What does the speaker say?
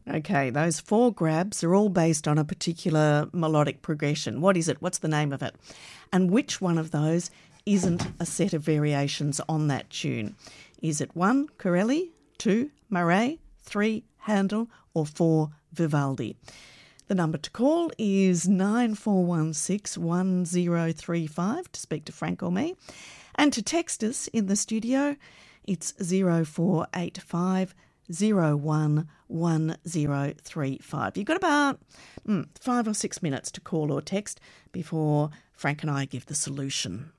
Okay, those four grabs are all based on a particular melodic progression. What is it? What's the name of it? And which one of those isn't a set of variations on that tune? Is it 1, Corelli, 2, Murray, 3, Handel, or 4, Vivaldi? The number to call is 9416 1035 to speak to Frank or me. And to text us in the studio, it's 0485 011035. You've got about 5 or 6 minutes to call or text before Frank and I give the solution.